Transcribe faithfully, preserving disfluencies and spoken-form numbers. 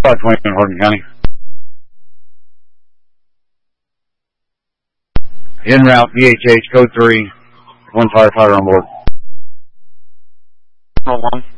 five twenty in Hardin County. En route, D H H, code three, one firefighter on board. one.